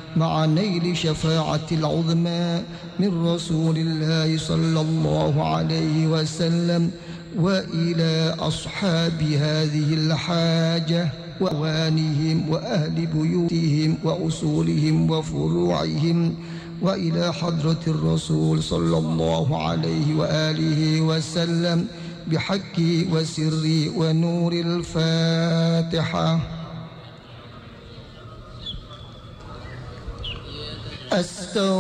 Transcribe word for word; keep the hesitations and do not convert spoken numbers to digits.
مع نيل شفاعة العظمى من رسول الله صلى الله عليه وسلم، وإلى أصحاب هذه الحاجة وأوانهم وأهل بيوتهم وأصولهم وفروعهم، وإلى حضرة الرسول صلى الله عليه وآله وسلم بحق وسر ونور الفاتحة. أستغفر